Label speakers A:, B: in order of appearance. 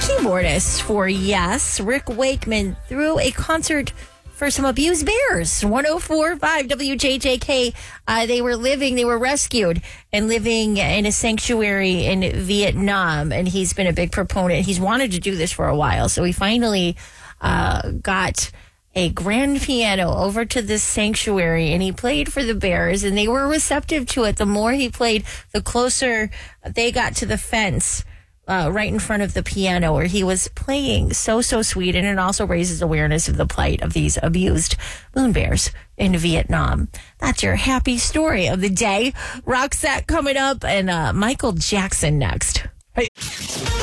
A: keyboardist for Yes, Rick Wakeman, threw a concert for some abused bears. 104.5 WJJK. They were rescued and living in a sanctuary in Vietnam. And he's been a big proponent. He's wanted to do this for a while. So he finally got a grand piano over to this sanctuary, and he played for the bears, and they were receptive to it. The more he played, the closer they got to the fence right in front of the piano where he was playing. So sweet. And it also raises awareness of the plight of these abused moon bears in Vietnam. That's your happy story of the day. Roxette coming up, and Michael Jackson next.
B: Hey.